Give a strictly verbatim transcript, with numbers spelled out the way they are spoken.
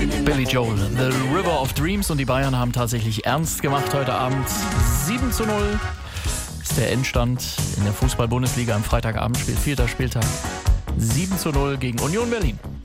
Billy Joel, The River of Dreams, und die Bayern haben tatsächlich ernst gemacht heute Abend. sieben zu null ist der Endstand in der Fußball-Bundesliga am Freitagabendspiel, vierter Spieltag. sieben zu null gegen Union Berlin.